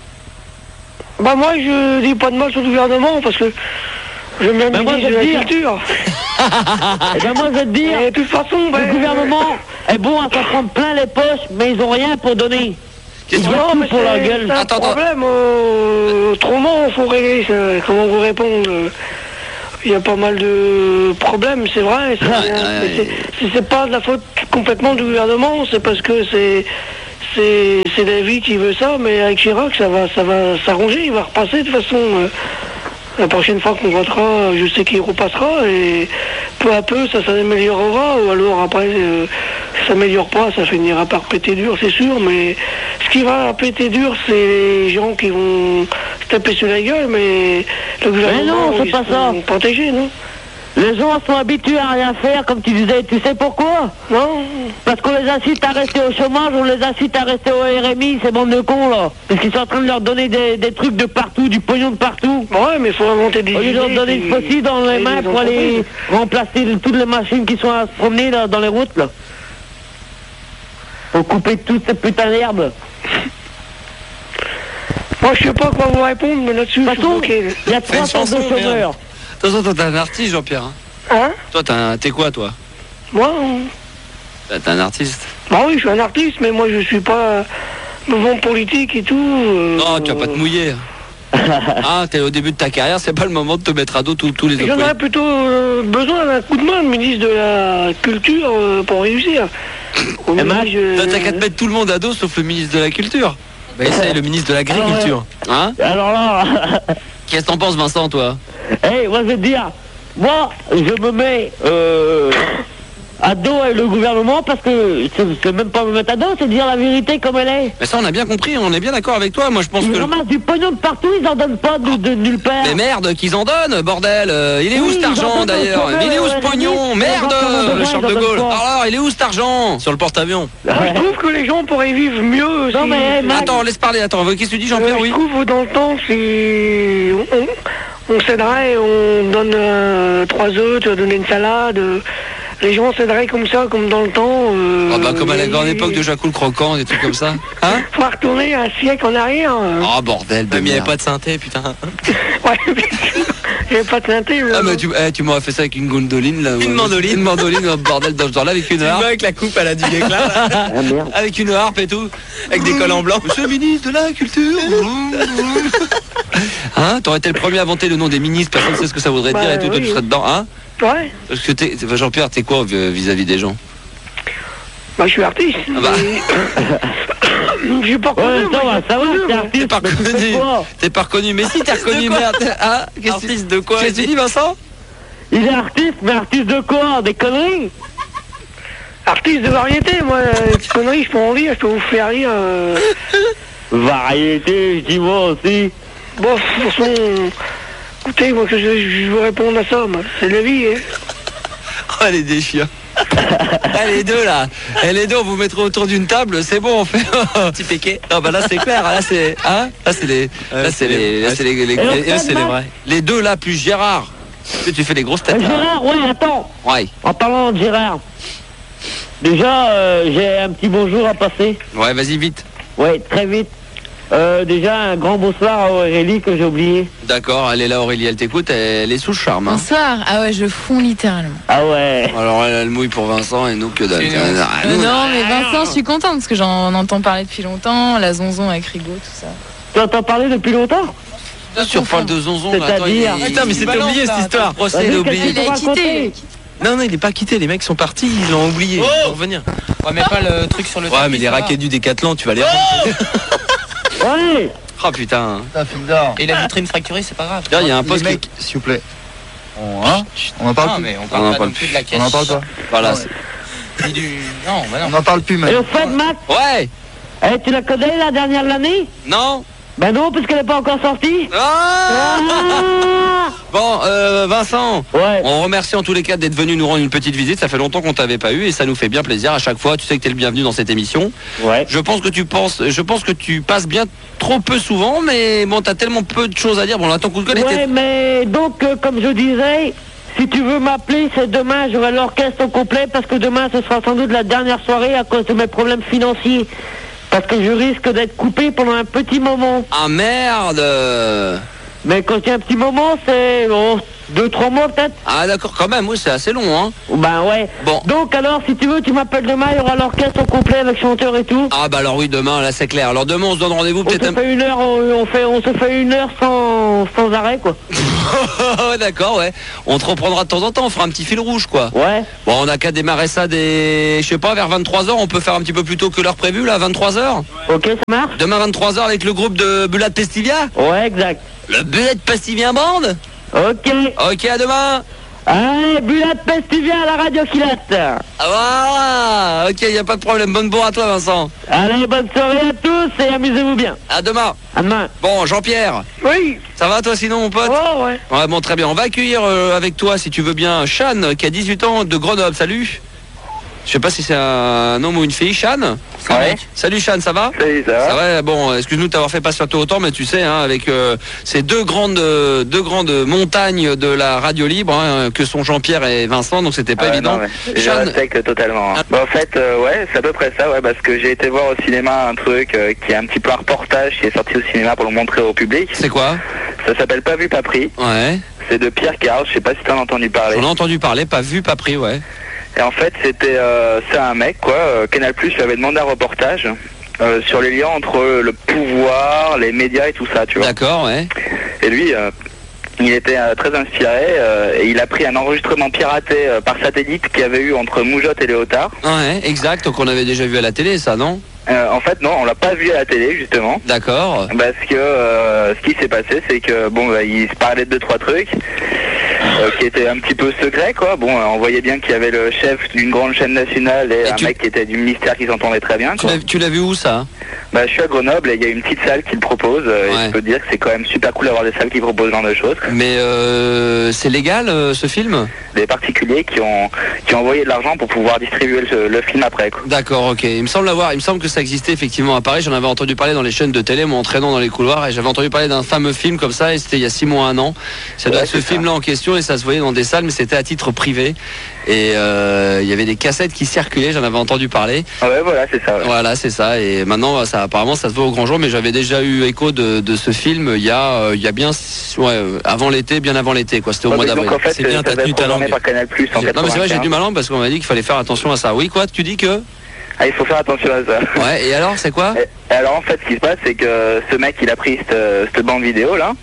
Bah moi, je dis pas de mal sur le gouvernement, parce que j'aime bien le ministre de la Culture. Et ben moi, je vais te dire, et de toute façon, le gouvernement est bon à s'en prendre plein les poches, mais ils ont rien pour donner. Ils veulent tout pour leur gueule. C'est un problème. Autrement, il faut régler ça. Comment vous répondre? Il y a pas mal de problèmes, c'est vrai. C'est pas de la faute complètement du gouvernement, c'est parce que c'est la vie qui veut ça, mais avec Chirac, ça va s'arranger, il va repasser de toute façon. La prochaine fois qu'on votera, je sais qu'il repassera, et peu à peu, ça s'améliorera, ou alors après, ça s'améliore pas, ça finira par péter dur, c'est sûr, mais ce qui va péter dur, c'est les gens qui vont se taper sur la gueule, mais le gouvernement, mais non, c'est pas ça. Protégé, non? Les gens sont habitués à rien faire, comme tu disais. Tu sais pourquoi? Non. Parce qu'on les incite à rester au chômage, on les incite à rester au RMI, ces bandes de cons, là. Parce qu'ils sont en train de leur donner des trucs de partout, du pognon de partout. Ouais, mais il faut inventer des idées. Au lieu de leur donner une faucille dans les mains pour aller remplacer toutes les machines qui sont à se promener là, dans les routes, là. Faut couper toutes ces putains d'herbes. Moi, je sais pas quoi vous répondre, mais là-dessus, je suis bloqué. Il y a 3 sortes de chômeurs. De toute façon, toi, t'es un artiste, Jean-Pierre. Hein? Toi, t'es quoi, toi? Moi? T'es un artiste. Bah oui, je suis un artiste, mais moi, je suis pas mouvement politique et tout. Non, tu vas pas te mouiller. Ah, t'es au début de ta carrière, c'est pas le moment de te mettre à dos tous les autres. J'en aurais plutôt besoin d'un coup de main, le ministre de la Culture, pour réussir. T'as qu'à te mettre tout le monde à dos sauf le ministre de la Culture. Bah essaye le ministre de l'Agriculture. Hein? Alors là... Qu'est-ce que t'en penses, Vincent, toi? Moi je vais te dire, moi je me mets à dos avec le gouvernement parce que c'est même pas me mettre à dos, c'est dire la vérité comme elle est. Mais ça on a bien compris, on est bien d'accord avec toi. Moi je pense ils ramassent du pognon de partout, ils en donnent pas de nulle part. Mais merde, qu'ils en donnent, bordel. Il est où cet argent d'ailleurs? Il est où ce pognon? Merde, le Charles de Gaulle. Alors il est où cet argent? Sur le porte-avion. Moi je trouve que les gens pourraient vivre mieux. Non, mais, attends, laisse parler, attends, qu'est-ce que tu dis Jean-Pierre? Oui. Je trouve dans le temps, c'est... On s'aiderait, on donne 3 œufs, tu vas donner une salade. Les gens s'aideraient comme ça, comme dans le temps. Comme à la grande époque de Jacques le Croquant, des trucs comme ça. Hein? Faut retourner un siècle en arrière. Oh bordel, mais il n'y avait pas de synthé, putain. Ouais, il n'y avait pas de synthé. Ah mais tu m'aurais fait ça avec une gondoline là. Une mandoline. Une mandoline, oh, bordel, dans ce genre là avec une harpe. Avec la coupe à la du éclat là. Avec une harpe et tout. Avec des collants blancs. Monsieur le ministre de la Culture. Hein? T'aurais été le premier à inventer le nom des ministres, personne ne sait ce que ça voudrait dire et tout, toi tu serais dedans, hein? Ouais. Parce que Jean-Pierre, t'es quoi vis-à-vis des gens? Bah je suis artiste. Ah bah. Je suis pas reconnu. Ça va, t'es artiste. T'es pas reconnu. T'es pas reconnu, mais si t'es reconnu, merde. Hein? Artiste de quoi? Qu'est-ce que tu dis, Vincent? Il est artiste, mais artiste de quoi? Des conneries? Artiste de variété, moi, des conneries, je peux en rire, je peux vous faire rire. Variété, je dis moi aussi. Bon, de toute façon, écoutez, moi, que je veux répondre à ça, moi. C'est la vie, hein. Oh, les déchiens. Les deux, là. Les deux, on vous mettra autour d'une table, c'est bon, on fait petit péquet. Non, bah là, c'est clair, là, c'est... Hein? Là, c'est les... Là, c'est les vrais. Les deux, là, plus Gérard. Tu fais les grosses têtes. Gérard, ouais, attends. Ouais. En parlant de Gérard, déjà, j'ai un petit bonjour à passer. Ouais, vas-y, vite. Ouais, très vite. Déjà, un grand bonsoir à Aurélie que j'ai oublié. D'accord, elle est là, Aurélie, elle t'écoute, elle est sous le charme. Hein. Bonsoir. Ah ouais, je fonds littéralement. Ah ouais. Alors elle mouille pour Vincent et nous que dalle. Non, mais Vincent, je suis contente parce que j'en entends parler depuis longtemps, la zonzon avec Rigaud, tout ça. Tu entends parler depuis longtemps? Tu reparles de zonzon, c'est-à-dire... Putain, mais c'était oublié cette histoire. Procès, il est oublié. Il a quitté. Non, il est pas quitté, les mecs sont partis, ils l'ont oublié, ils vont revenir. Ouais, mais pas le truc sur le tapis. Ouais, mais les raquettes du Décathlon, tu vas les rendre. Ouais. Oh putain. Et la vitrine fracturée, c'est pas grave. Il y a un poste mec, s'il vous plaît. On en parle plus. Mais on parle pas plus de la caisse. On en parle pas. Voilà. Non, on n'en parle plus, Et même. au fait, Matt? Ouais. Tu la connais, la dernière de l'année? Non. Ben non, puisqu'elle n'est pas encore sortie. Bon, Vincent, ouais. On remercie en tous les cas d'être venu nous rendre une petite visite. Ça fait longtemps qu'on t'avait pas eu et ça nous fait bien plaisir à chaque fois. Tu sais que tu es le bienvenu dans cette émission. Ouais. Je pense que tu passes bien trop peu souvent, mais bon, t'as tellement peu de choses à dire. Bon, là, ton coup de gueule était... mais donc, comme je disais, si tu veux m'appeler, c'est demain, j'aurai l'orchestre au complet, parce que demain, ce sera sans doute la dernière soirée à cause de mes problèmes financiers. Parce que je risque d'être coupé pendant un petit moment. Ah merde! Mais quand il y a un petit moment, c'est 2-3 mois peut-être. Ah d'accord, quand même, oui, c'est assez long, hein. Ben ouais. Bon. Donc alors, si tu veux, tu m'appelles demain, il y aura l'orchestre au complet avec chanteur et tout. Ah bah alors oui, demain, là c'est clair. Alors demain, on se donne rendez-vous peut-être on se fait une heure sans arrêt, quoi. Ouais, d'accord, ouais. On te reprendra de temps en temps, on fera un petit fil rouge, quoi. Ouais. Bon, on a qu'à démarrer ça je sais pas, vers 23h, on peut faire un petit peu plus tôt que l'heure prévue, là, 23h. Ok, ça marche. Demain, 23h, avec le groupe de Bulat Pestivia. Ouais, exact. Le Bulat Pestivia Band. Ok. Ok, à demain. Allez, Bulat Pestivia à la radio Kilate. Ah voilà. Ok, y a pas de problème. Bonne bourre à toi, Vincent. Allez, bonne soirée à tous et amusez-vous bien. À demain. À demain. Bon, Jean-Pierre. Oui. Ça va toi sinon, mon pote? Oh, ouais. Ouais, bon, très bien. On va accueillir avec toi, si tu veux bien, Chane, qui a 18 ans, de Grenoble. Salut. Je sais pas si c'est un homme ou une fille, Chane. Ouais. Salut Chane, ça va? Salut, ça va. Ça va. Bon, excuse-nous de t'avoir fait patienter autant, mais tu sais, hein, avec ces deux grandes montagnes de la radio libre, hein, que sont Jean-Pierre et Vincent, donc c'était pas évident. Non, je respecte totalement. Bon, en fait, ouais, c'est à peu près ça, ouais, parce que j'ai été voir au cinéma un truc qui est un petit peu un reportage qui est sorti au cinéma pour le montrer au public. C'est quoi? Ça s'appelle Pas vu, pas pris. Ouais. C'est de Pierre Carl, je sais pas si t'en as entendu parler. J'en ai entendu parler, pas vu, pas pris, ouais. Et en fait, c'est un mec, quoi. Canal+ lui avait demandé un reportage sur les liens entre le pouvoir, les médias et tout ça, tu vois. D'accord, ouais. Et lui, Il était très inspiré et il a pris un enregistrement piraté par satellite qu'il y avait eu entre Moujotte et Léotard. Ouais, exact, donc on avait déjà vu à la télé ça, non? En fait non, on l'a pas vu à la télé justement. D'accord. Parce que ce qui s'est passé c'est que bon il se parlait de 2-3 trucs qui étaient un petit peu secrets quoi. Bon on voyait bien qu'il y avait le chef d'une grande chaîne nationale et un mec qui était du ministère qui s'entendait très bien quoi. Tu l'as vu où ça? Bah je suis à Grenoble et il y a une petite salle qui le propose et je peux te dire que c'est quand même super cool d'avoir des salles qui proposent ce genre de choses. Mais c'est légal ce film? Des particuliers qui ont envoyé de l'argent pour pouvoir distribuer le film après quoi. D'accord, ok. Il me semble que ça existait effectivement à Paris. J'en avais entendu parler dans les chaînes de télé, moi en traînant dans les couloirs, et j'avais entendu parler d'un fameux film comme ça, et c'était il y a 6 mois, 1 an. Ça doit être ce film-là en question, et ça se voyait dans des salles, mais c'était à titre privé. Et il y avait des cassettes qui circulaient, j'en avais entendu parler. Ouais, voilà, c'est ça. Ouais. Voilà, c'est ça. Et maintenant, apparemment, ça se voit au grand jour, mais j'avais déjà eu écho de ce film il y a bien, avant l'été, bien avant l'été, quoi. C'était au mois d'avril. En fait, c'est bien, t'as tenu ta langue. Par Canal+, non, mais c'est vrai, j'ai tenu ma langue parce qu'on m'a dit qu'il fallait faire attention à ça. Oui, quoi, tu dis que? Ah, il faut faire attention à ça. Ouais, et alors, c'est quoi? Alors, en fait, ce qui se passe, c'est que ce mec, il a pris cette bande vidéo, là.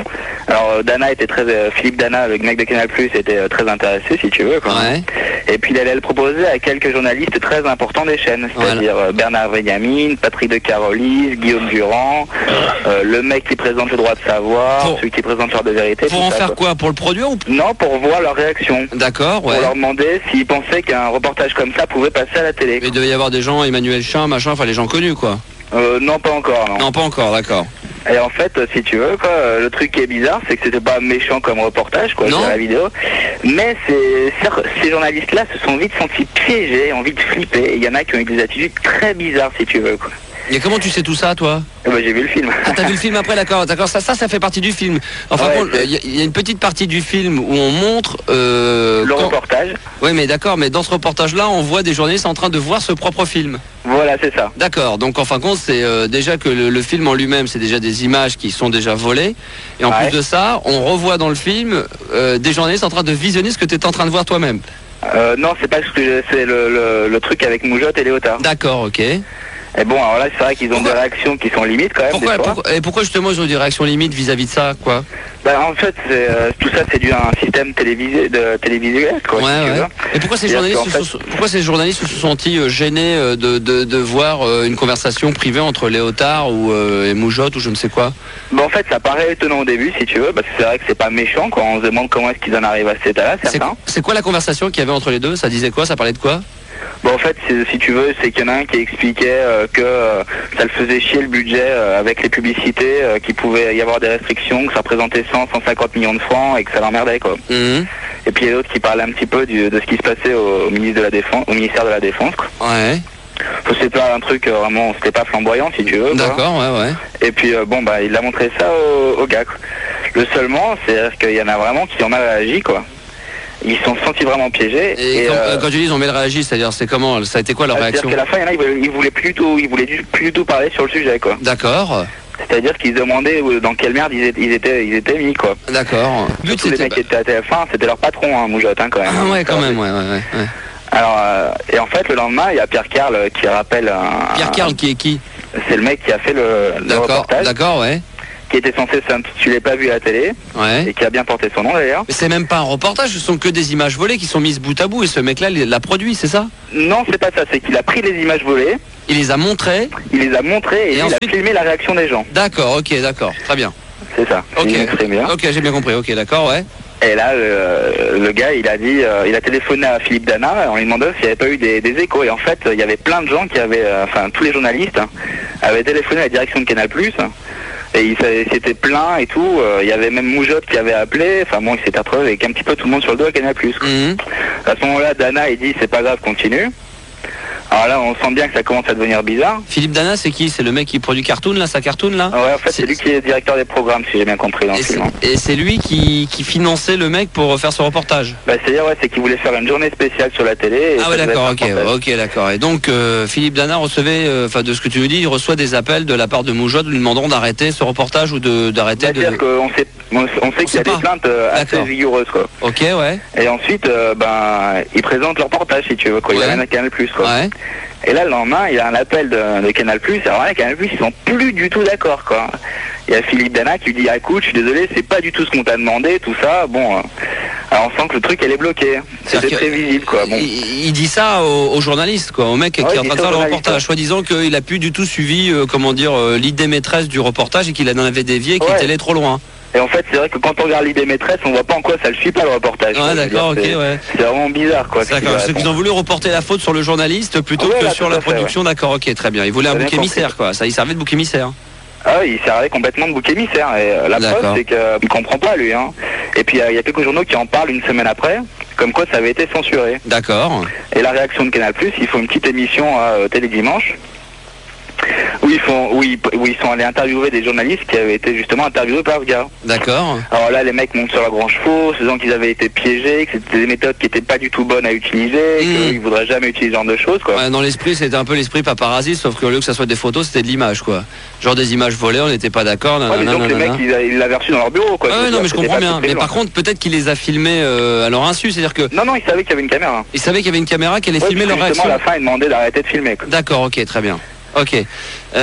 Alors, Dana était Philippe Dana, le mec de Canal+, était très intéressé, si tu veux, quoi. Ouais. Et puis, il allait le proposer à quelques journalistes très importants des chaînes, c'est-à-dire Bernard Benjamin, Patrick de Carolis, Guillaume Durand, le mec qui présente Le Droit de Savoir, celui qui présente L'Heure de Vérité. Pour en faire quoi? Pour le produire ou? Non, pour voir leur réaction. D'accord, ouais. Pour leur demander s'ils pensaient qu'un reportage comme ça pouvait passer à la télé. Mais il devait y avoir des gens, Emmanuel Chin, machin, enfin les gens connus, quoi. Non, pas encore, non. Non, pas encore, d'accord. Et en fait, si tu veux, quoi, le truc qui est bizarre, c'est que c'était pas méchant comme reportage, quoi, sur la vidéo. Mais ces journalistes-là se sont vite sentis piégés, ont vite flippé. Et il y en a qui ont eu des attitudes très bizarres, si tu veux, quoi. Et comment tu sais tout ça, toi? J'ai vu le film. Ah, t'as vu le film après, d'accord. Ça fait partie du film. Enfin, il y a une petite partie du film où on montre... le reportage. Oui, mais d'accord, mais dans ce reportage-là, on voit des journalistes en train de voir ce propre film. Voilà, c'est ça. D'accord, donc en fin de compte, c'est déjà que le film en lui-même, c'est déjà des images qui sont déjà volées. Et en plus de ça, on revoit dans le film des journalistes en train de visionner ce que tu es en train de voir toi-même. Non, c'est pas ce que c'est le truc avec Moujotte et Léotard. D'accord, ok. Et bon, alors là, c'est vrai qu'ils ont des réactions qui sont limites quand même. Pourquoi justement ils ont des réactions limites vis-à-vis de ça, quoi? Bah en fait, tout ça c'est dû à un système télévisuel, quoi. Ouais. Et pourquoi ces journalistes se sont sentis gênés de voir une conversation privée entre Léotard et Moujotte ou je ne sais quoi? Bah en fait, ça paraît étonnant au début, si tu veux, parce que c'est vrai que c'est pas méchant, quoi. On se demande comment est-ce qu'ils en arrivent à cet état-là, certains. C'est quoi la conversation qu'il y avait entre les deux? Ça disait quoi? Ça parlait de quoi? Bon, en fait, si tu veux, c'est qu'il y en a un qui expliquait que ça le faisait chier le budget avec les publicités, qu'il pouvait y avoir des restrictions, que ça représentait 150 millions de francs et que ça l'emmerdait, quoi. Et puis il y a d'autres qui parlaient un petit peu de ce qui se passait au ministère de la Défense, quoi. Ouais. C'était pas un truc vraiment, c'était pas flamboyant, si tu veux. D'accord, ouais. Et puis il a montré ça au gars, quoi. Le seulement, c'est qu'il y en a vraiment qui ont mal réagi, quoi. Ils se sont sentis vraiment piégés. Et quand tu dis ils ont mal réagi, c'est-à-dire c'est comment? Ça a été quoi leur réaction? C'est-à-dire qu'à la fin, il y en a, ils voulaient plus du tout parler sur le sujet, quoi. D'accord. C'est-à-dire qu'ils se demandaient dans quelle merde ils étaient mis, quoi. D'accord. Tous les mecs qui étaient à TF1, c'était leur patron, hein, Moujotte, hein, quand même. Ah ouais, quand même, ouais. Alors, et en fait, le lendemain, il y a Pierre Carl qui rappelle Pierre Carl qui est qui? C'est le mec qui a fait le reportage. D'accord, ouais. Qui était censé s'intituler Pas vu à la télé, et qui a bien porté son nom d'ailleurs. Mais c'est même pas un reportage, ce sont que des images volées qui sont mises bout à bout, et ce mec-là l'a produit, c'est ça? Non, c'est pas ça, c'est qu'il a pris les images volées. Il les a montrées. Il a filmé la réaction des gens. D'accord, ok, d'accord, très bien. C'est ça. Ok, très bien. Ok, j'ai bien compris, ok, d'accord, ouais. Et là, le gars, il a dit, il a téléphoné à Philippe Dana en lui demandant s'il n'y avait pas eu des échos. Et en fait, il y avait plein de gens qui avaient, tous les journalistes avaient téléphoné à la direction de Canal+. Et il s'était plaint et tout. Il y avait même Moujotte qui avait appelé. Enfin bon, il s'était retrouvé avec un petit peu tout le monde sur le dos à Canal+. À ce moment-là, Dana, il dit c'est pas grave, continue. Alors là, on sent bien que ça commence à devenir bizarre. Philippe Dana, c'est qui? C'est le mec qui produit Cartoon, là, sa Cartoon, là? Ouais, en fait, c'est lui qui est directeur des programmes, si j'ai bien compris dans le film. Et c'est lui qui finançait le mec pour faire ce reportage? Bah, c'est-à-dire, ouais, c'est qu'il voulait faire une journée spéciale sur la télé. Ah ouais, d'accord, ok, d'accord. Et donc, Philippe Dana recevait, de ce que tu nous dis, il reçoit des appels de la part de Moujotte lui demandant d'arrêter ce reportage ou d'arrêter de... C'est-à-dire qu'on sait, on sait qu'il y a des plaintes assez vigoureuses, quoi. Ok, ouais. Et ensuite, il présente le reportage, si tu veux, quoi. Il amène à Canal+, quoi. Ouais. Et là, le lendemain, il y a un appel de Canal+. Alors là, Canal+, ils sont plus du tout d'accord, quoi. il y a Philippe Dana qui lui dit, ah, écoute, je suis désolé, c'est pas du tout ce qu'on t'a demandé, tout ça. Bon, alors on sent que le truc, elle est bloquée. C'était prévisible, quoi. Bon. Il dit ça aux journalistes, quoi, au mec qui est en train de faire le reportage, soi-disant qu'il a plus du tout suivi, l'idée maîtresse du reportage et qu'il en avait dévié et qu'il était allé trop loin. Et en fait, c'est vrai que quand on regarde l'idée maîtresse, on voit pas en quoi ça le suit pas le reportage. Ouais, d'accord, ok, ouais. C'est vraiment bizarre, quoi. D'accord, c'est qu'ils ont voulu reporter la faute sur le journaliste plutôt que sur la production, d'accord, ok, très bien. Ils voulaient un bouc émissaire, quoi. Ça, il servait de bouc émissaire. Ah oui, il servait complètement de bouc émissaire. Et la preuve, c'est qu'il comprend pas, lui. Hein. Et puis, il y a quelques journaux qui en parlent une semaine après, comme quoi ça avait été censuré. D'accord. Et la réaction de Canal+, ils font une petite émission à Télé Dimanche, où ils sont allés interviewer des journalistes qui avaient été justement interviewés par ce gars. D'accord. Alors là, les mecs montent sur la grand chevaux, faisant qu'ils avaient été piégés, que c'était des méthodes qui n'étaient pas du tout bonnes à utiliser, qu'ils ne voudraient jamais utiliser ce genre de choses, quoi. Ouais, dans l'esprit, c'était un peu l'esprit paparazzi, sauf qu'au lieu que ça soit des photos, c'était de l'image, quoi. Genre des images volées, on n'était pas d'accord. Ouais, donc les mecs, ils l'avaient reçu dans leur bureau, quoi. Ouais, non, mais je comprends bien. Mais par contre, peut-être qu'il les a filmés à leur insu, c'est-à-dire que... Non, ils savaient qu'il y avait une caméra. Ils savaient qu'il y avait une caméra qui allait filmer leur réaction. À la fin, ils demandaient d'arrêter de filmer, quoi. D'accord, ok, très bien. Ok. Et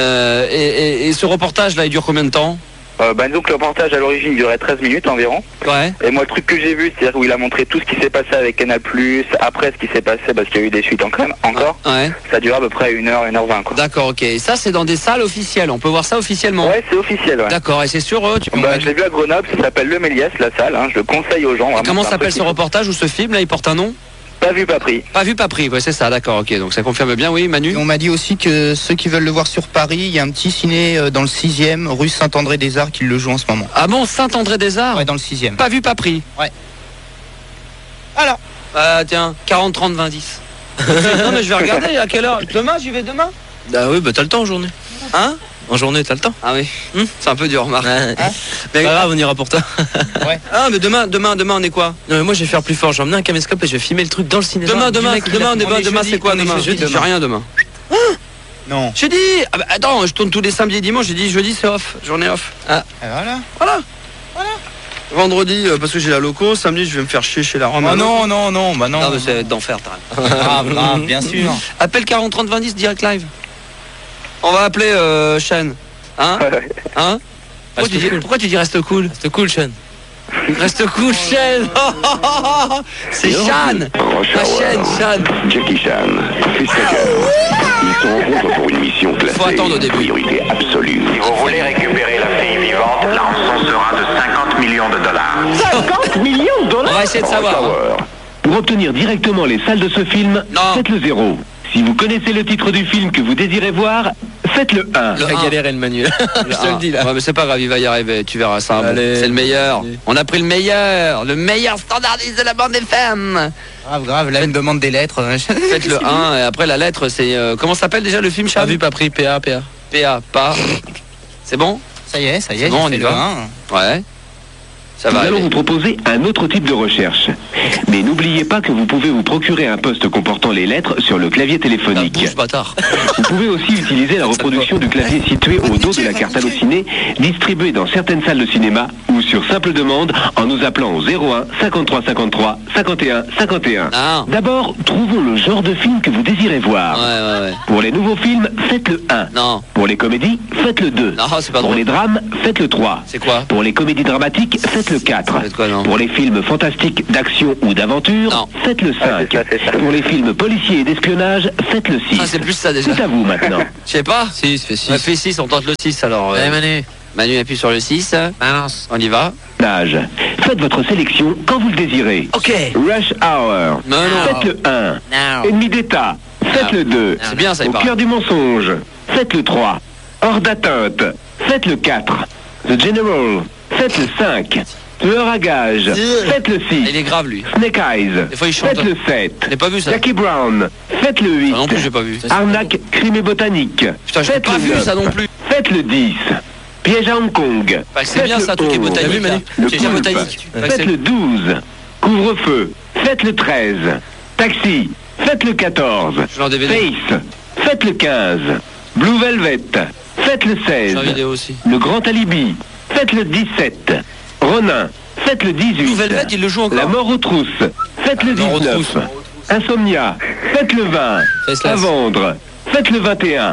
ce reportage-là, il dure combien de temps? Donc le reportage à l'origine durait 13 minutes environ. Ouais. Et moi le truc que j'ai vu, c'est-à-dire où il a montré tout ce qui s'est passé avec Canal+, après ce qui s'est passé, parce qu'il y a eu des suites encore, ouais. Ça dure à peu près 1h, 1h20, quoi. D'accord, ok. Et ça c'est dans des salles officielles, on peut voir ça officiellement? Ouais, c'est officiel, ouais. D'accord, et c'est sûr, tu peux je l'ai vu à Grenoble, ça s'appelle Le Méliès, la salle, hein, je le conseille aux gens. Et comment s'appelle ce reportage ou ce film, là, il porte un nom? Pas vu, pas pris. Pas vu, pas pris, ouais, c'est ça, d'accord, ok. Donc ça confirme bien, oui, Manu. Et on m'a dit aussi que ceux qui veulent le voir sur Paris, il y a un petit ciné dans le 6e, rue Saint-André-des-Arts, qui le joue en ce moment. Ah bon, Saint-André-des-Arts? Ouais, dans le 6e. Pas vu, pas pris. Ouais. Alors. Tiens, 40, 30, 20, 10. Non, mais je vais regarder, à quelle heure? Demain, j'y vais demain? Ah oui, bah t'as le temps en journée. Hein? En journée, t'as le temps. Ah oui, c'est un peu dur, remarque. Mais pas grave, on ira pour toi. Ouais. Ah, mais demain, on est quoi? Non, mais moi, je vais faire plus fort. J'ai emmené un caméscope et je vais filmer le truc dans le cinéma. Demain, c'est quoi demain? Je dis rien demain. Non. J'ai dit, attends, je tourne tous les samedis et dimanches. J'ai dit jeudi, c'est off, journée off. Ah. Voilà. Vendredi, parce que j'ai la loco. Samedi, je vais me faire chier chez la Rome. Oh non, bah non. Non, mais c'est d'enfer, t'as grave, bien sûr. Appelle 40 30 20 10 direct live. On va appeler Sean. Hein? Pourquoi tu dis reste cool? Reste cool, Sean. Reste cool, Sean. C'est Sean. Sean. Jackie Chan, Chris Tucker. Ils se rencontrent pour une mission classée. Faut attendre au début. Priorité absolue. Si vous voulez récupérer la fille vivante, la rançon sera de $50 millions. 50 millions de dollars? On va essayer de savoir. Pour obtenir directement les salles de ce film, faites le 0. Si vous connaissez le titre du film que vous désirez voir, faites le 1. Il va galérer le manuel. Je te le dis là. Ouais, mais c'est pas grave, il va y arriver, tu verras ça. Bon, c'est le meilleur. On a pris le meilleur standardiste de la bande FM. Grave, là il me demande des lettres. Faites le 1 et après la lettre c'est... comment s'appelle déjà le film, Chab? Pas vu, pas pris, PA. Pas. C'est bon? Ça y est, c'est bon, on y va. Ouais. Ça va. Nous allons vous proposer un autre type de recherche. Mais n'oubliez pas que vous pouvez vous procurer un poste comportant les lettres sur le clavier téléphonique. Bâtard. Vous pouvez aussi utiliser la reproduction du clavier situé au dos de la carte Allociné, distribuée dans certaines salles de cinéma ou sur simple demande en nous appelant au 01 53 53 51 51. D'abord, trouvons le genre de film que vous désirez voir. Ouais. Pour les nouveaux films, faites le 1. Non. Pour les comédies, faites le 2. Non, c'est pas Pour drôle. les drames, faites le 3. C'est quoi? Pour les comédies dramatiques, faites le 4. Quoi, pour les films fantastiques d'action ou d'aventure, faites le 5. Pour les films policiers et d'espionnage, faites le 6. Ah, c'est plus ça déjà. C'est à vous maintenant. Je sais pas. 6, fait 6. On fait 6, on tente le 6 alors. Allez, Manu appuie sur le 6. Balance. On y va. Faites votre sélection quand vous le désirez. Ok. Rush Hour. Faites le 1. Ennemi d'État. Faites le 2. C'est bien ça, il Au cœur du mensonge. Faites le 3. Hors d'atteinte. Faites le 4. The General. Faites le 5. Tueur à gage. Faites le 6. Il est grave lui. Snake Eyes. Des fois il chante. Faites le 7. Je l'ai pas vu ça. Jackie Brown. Faites le 8. Non plus j'ai pas vu. Arnaque, crime et botanique. Putain, j'ai pas vu ça non plus. Faites le 10. Piège à Hong Kong. C'est bien ça, truc est botanique. Piège à botanique. Faites le 12. Couvre-feu. Faites le 13. Taxi. Faites le 14. Face. Faites le 15. Blue Velvet. Faites le 16. Le Grand Alibi. Faites le 17. Ronin. Faites le 18. Blue Velvet, il le joue encore. La mort aux trousses. Faites le 19. Insomnia. Faites le 20. À vendre. Faites le 21.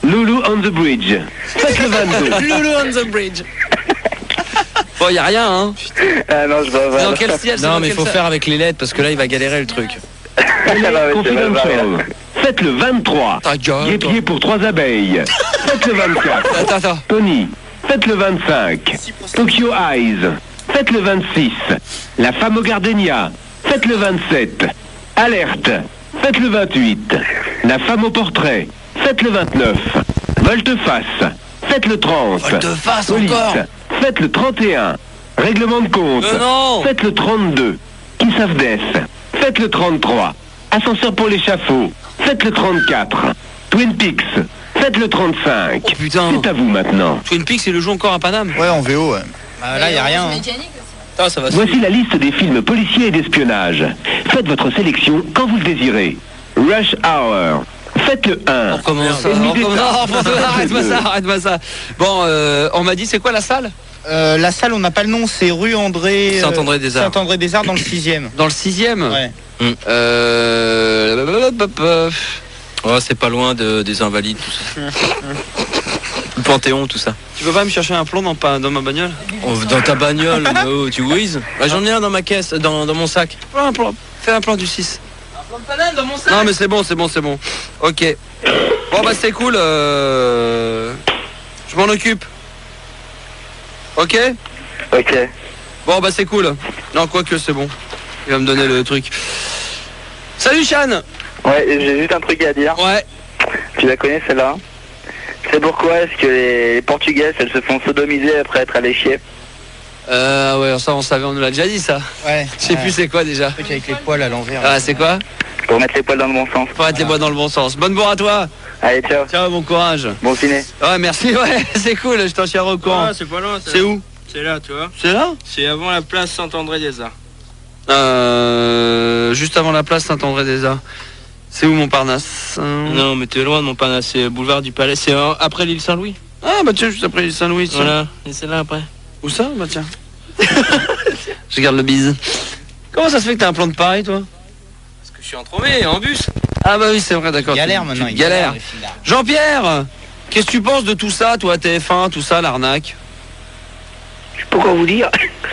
Lulu on the bridge. Faites le 22. Lulu on the bridge. Bon, y a rien, hein. Ah non, je vois pas. Dans quel ciel? Non, mais il faut faire avec les lettres parce que là, il va galérer le truc. Confidential. Faites le 23. Guépier pour 3 abeilles. Faites le 24. Attends. Tony. Faites le 25. Tokyo Eyes. Faites le 26. La femme au gardenia. Faites le 27. Alerte. Faites le 28. La femme au portrait. Faites le 29. Volte-face. Faites le 30. Volte-face Police. encore. Faites le 31. Règlement de compte. Non. Faites le 32. Kiss of Death. Faites le 33. Ascenseur pour l'échafaud. Faites le 34. Twin Peaks. Faites le 35. Oh putain. C'est à vous maintenant. Twin Peaks, il le joue encore à Paname. Ouais, en VO, ouais. Bah, là, il n'y a rien. Hein. Ah, ça va. Voici la liste des films policiers et d'espionnage. Faites votre sélection quand vous le désirez. Rush Hour. Faites le 1. On recommence. Arrête-moi ça. Bon, on m'a dit, c'est quoi la salle? La salle, on n'a pas le nom, c'est rue André... Saint-André-des-Arts. Saint-André-des-Arts dans le 6e. Dans le 6e? Ouais. Oh, c'est pas loin des Invalides, tout ça. Le Panthéon, tout ça. Tu peux pas me chercher un plomb dans ma bagnole? Dans ta bagnole, oh, tu whiz. Bah, j'en ai un dans ma caisse, dans mon sac. Un plan. Fais un plan du 6. Un plan de Paname dans mon sac. Non mais c'est bon. Ok. Bon bah c'est cool. Je m'en occupe. Ok. Bon bah c'est cool. Non, quoique c'est bon. Il va me donner le truc. Salut Chan. Ouais, j'ai juste un truc à dire. Ouais. Tu la connais celle-là? C'est pourquoi est-ce que les Portugaises, elles se font sodomiser après être allées chier? Ouais, ça on savait, on nous l'a déjà dit ça. Ouais. Je sais plus c'est quoi déjà. Le truc avec les poils à l'envers. Ah, c'est quoi? Pour mettre les poils dans le bon sens. Pour mettre les poils dans le bon sens. Bonne bourre à toi. Allez, ciao. Ciao, bon courage. Bon ciné. Ouais, merci, ouais, c'est cool, je t'en tiendrai au courant. Ah, c'est pas loin, ça. C'est où? C'est là, tu vois. C'est là? C'est avant la place Saint-André-des-Arts. Juste avant la place Saint-André-des-Arts. C'est où Montparnasse? Non, mais t'es loin de Montparnasse, c'est boulevard du Palais, c'est après l'île Saint-Louis. Ah bah tiens, juste après l'île Saint-Louis. Voilà, et c'est là après. Où ça? Bah tiens. Je garde le bise. Comment ça se fait que t'as un plan de Paris, toi? Parce que je suis entremets en bus. Ah bah oui, c'est vrai, d'accord. Galère maintenant. Galère. Jean-Pierre, qu'est-ce que tu penses de tout ça, toi, TF1, tout ça, l'arnaque? Je peux quoi vous dire?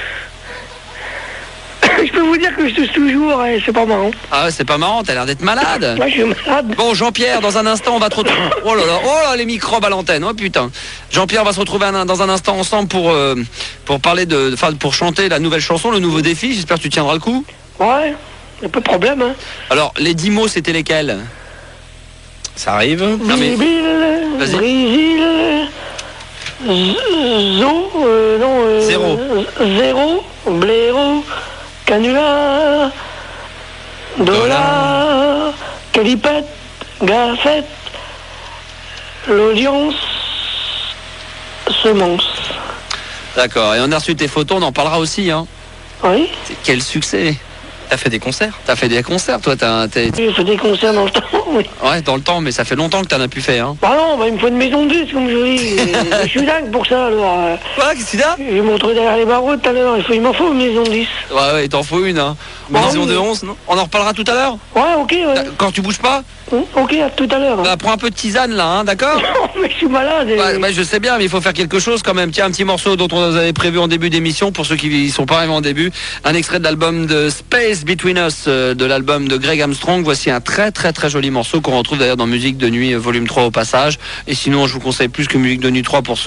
Je peux vous dire que je tousse toujours et c'est pas marrant. Ah ouais, c'est pas marrant, t'as l'air d'être malade. Moi je suis malade. Bon, Jean-Pierre, dans un instant, on va te retrouver... Oh là, les microbes à l'antenne, oh putain. Jean-Pierre va se retrouver dans un instant ensemble pour parler pour chanter la nouvelle chanson, le nouveau défi. J'espère que tu tiendras le coup. Ouais, y'a pas de problème, hein. Alors, les 10 mots, c'était lesquels? Ça arrive. Non, mais... Vas-y. Brésil, Zéro, blaireau, canular, dollar, calipette, gafette, l'audience, semence. D'accord, et on a reçu tes photos, on en parlera aussi, hein. Oui. Quel succès. T'as fait des concerts? T'as fait des concerts, toi, J'ai fait des concerts dans le temps, oui. Ouais, dans le temps, mais ça fait longtemps que t'en as pu faire, hein. Bah non, il me faut une maison de disque, comme je dis. Je suis dingue pour ça, alors. Quoi, qu'est-ce qu'il y a? Je vais me retrouver derrière les barreaux tout à l'heure, il m'en faut une maison de disque. Ouais, il t'en faut une, hein. Maison de 11, non? On en reparlera tout à l'heure? Ouais, ok, ouais. Quand tu bouges pas? Ok, à tout à l'heure. Bah, prends un peu de tisane, là, hein, d'accord? Non, mais je suis malade. Bah, je sais bien, mais il faut faire quelque chose quand même. Tiens, un petit morceau dont on avait prévu en début d'émission, pour ceux qui sont pas arrivés en début. Un extrait de l'album de Space Between Us, de l'album de Greg Armstrong. Voici un très très très joli morceau qu'on retrouve d'ailleurs dans Musique de Nuit volume 3 au passage. Et sinon, je vous conseille plus que Musique de Nuit 3 pour